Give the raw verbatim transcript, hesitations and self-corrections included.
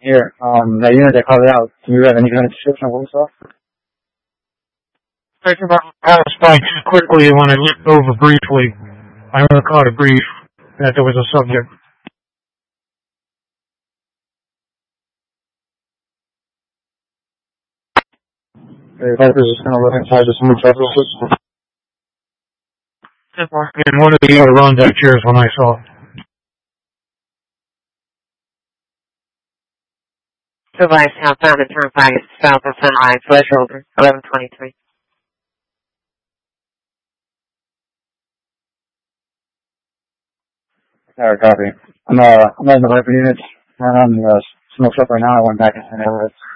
Here, um, that unit that called it out, do you have any kind of description of what we saw? I can pass by too quickly when I looked over briefly. I only caught a brief that there was a subject. Okay, Viper's just gonna look inside, just move up real quick. In one of the Adirondack chairs when I saw it. Device southbound and turnpike south of Sunrise, threshold eleven twenty-three. Alright, copy. I'm, uh, I'm in the Viper unit. I'm on the, uh, smoke shop right now. I went back into the neighborhood.